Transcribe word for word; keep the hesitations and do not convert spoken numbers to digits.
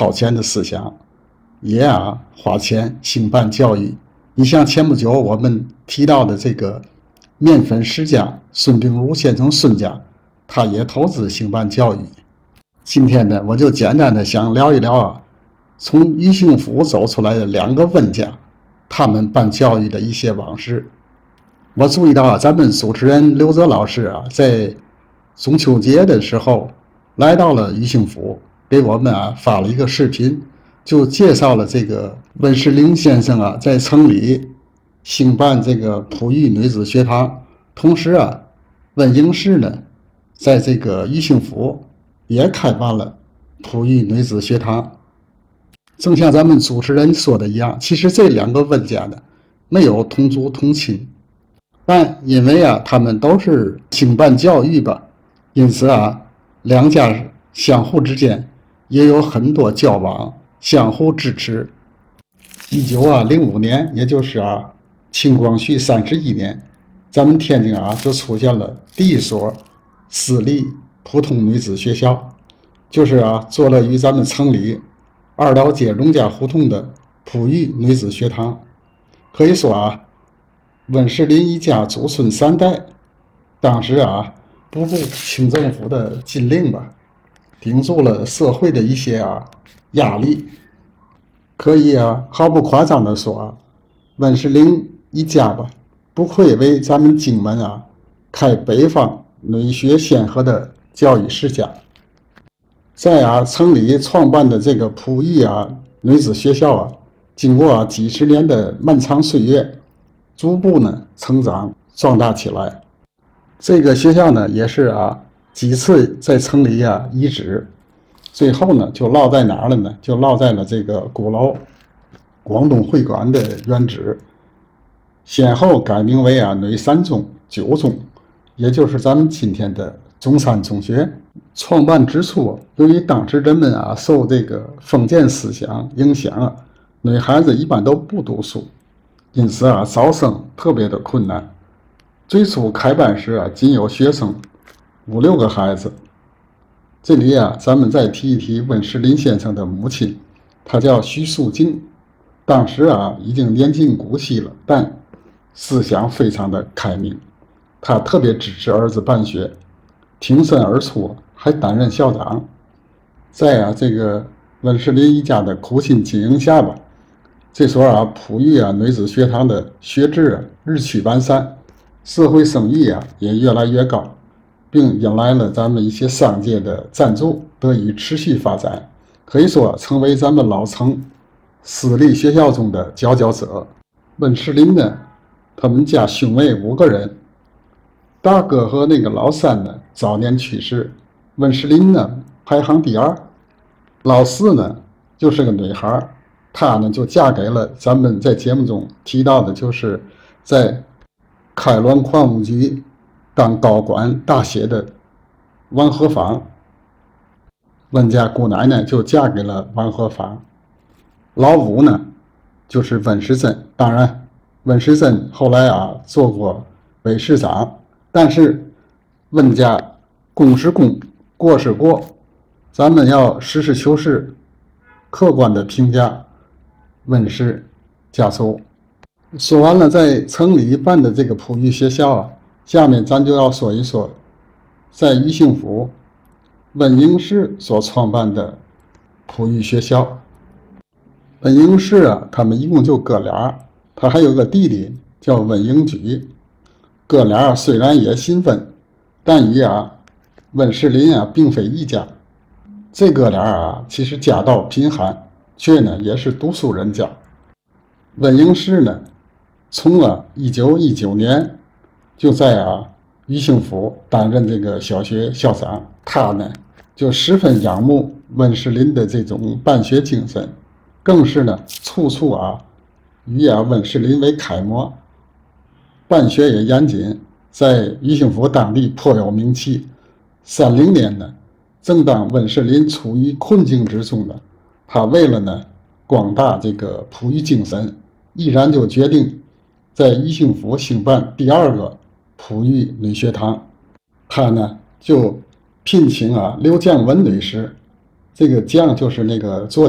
超前的思想，也啊花钱兴办教育。你像前不久我们提到的这个面粉世家孙秉儒先生孙家，他也投资兴办教育。今天呢，我就简单的想聊一聊啊，从余庆福走出来的两个温家，他们办教育的一些往事。我注意到啊，咱们主持人刘泽老师啊，在中秋节的时候来到了余庆福，给我们啊发了一个视频，就介绍了这个温世林先生啊在城里兴办这个璞玉女子学堂，同时啊，温英士呢在这个余庆福也开办了璞玉女子学堂。正像咱们主持人说的一样，其实这两个温家呢没有同族同亲，但因为啊他们都是兴办教育吧，因此啊两家相互之间也有很多交往，相互支持。一九啊零五年，也就是啊清光绪三十一年，咱们天津啊就出现了第一所私立普通女子学校，就是啊坐落于咱们城里二道街荣家胡同的璞玉女子学堂。可以说啊，温世林一家祖孙三代，当时啊不顾清政府的禁令吧，顶住了社会的一些啊压力。可以啊毫不夸张的说啊，温世林一家吧，不愧为咱们荆门啊开北方女学先河的教育世家。在啊城里创办的这个璞玉啊女子学校啊，经过啊几十年的漫长岁月，逐步呢成长壮大起来。这个学校呢也是啊几次在城里啊移植，最后呢就落在哪儿了呢？就落在了这个鼓楼广东会馆的原址，先后改名为啊女三中、九中，也就是咱们今天的中山中学。创办之初，由于当时人们啊受这个封建思想影响啊，女孩子一般都不读书，因此啊招生特别的困难。最初开办时啊，仅有学生五六个孩子。这里啊，咱们再提一提温世林先生的母亲，她叫徐淑静，当时啊已经年近古稀了，但思想非常的开明。她特别支持儿子办学，挺身而出，还担任校长。在啊这个温世林一家的苦心经营下吧，这所啊璞玉啊女子学堂的学制啊日趋完善，社会声誉啊也越来越高，并引来了咱们一些商界的赞助，得以持续发展，可以说成为咱们老城私立学校中的佼佼者。温世林呢，他们家兄妹五个人，大哥和那个老三呢早年去世，温世林呢排行第二，老四呢就是个女孩，她呢就嫁给了咱们在节目中提到的，就是在开滦矿务局当高管大写的王和芳。温家姑奶奶就嫁给了王和芳。老五呢就是温世珍，当然温世珍后来啊做过伪市长，但是温家公是公，过是过，咱们要实事求是客观的评价温氏家族。说完了在城里办的这个璞玉学校啊，下面咱就要说一说在余庆府温英士所创办的璞玉学校。温英士啊他们一共就哥俩，他还有个弟弟叫温英举。哥俩虽然也新婚，但与啊温世林啊并非一家。这哥俩啊其实家道贫寒，却呢也是读书人家。温英士呢从了一九一九年就在啊余庆府担任这个小学校长，他呢就十分仰慕温世林的这种办学精神，更是呢处处啊以啊温世林为楷模，办学也严谨，在余庆府当地颇有名气。三零年呢，正当温世林处于困境之中呢，他为了呢广大这个璞玉精神，毅然就决定在余庆府兴办第二个璞玉女学堂。他呢就聘请啊刘绛文女士，这个绛就是那个作